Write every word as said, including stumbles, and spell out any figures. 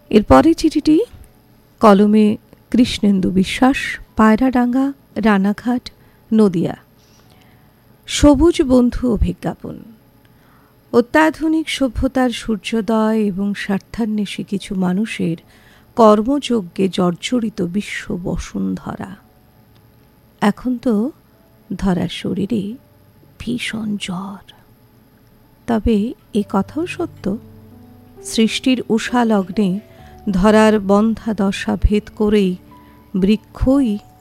এরপরে চিঠিটি কলমে কৃষ্ণেন্দু বিশ্বাস, পায়রাডাঙ্গা, রানাঘাট, নদিয়া। সবুজ বন্ধু অভিজ্ঞাপন। অত্যাধুনিক সভ্যতার সূর্যোদয় এবং স্বার্থান্বেষী কিছু মানুষের কর্মযজ্ঞে জর্জরিত বিশ্ব বসুন্ধরা। এখন তো ধরার শরীরে ভীষণ জ্বর। তবে এ কথাও সত্য, সৃষ্টির উষা লগ্নে ধরার বন্ধা দশা ভেদ করেই বৃক্ষই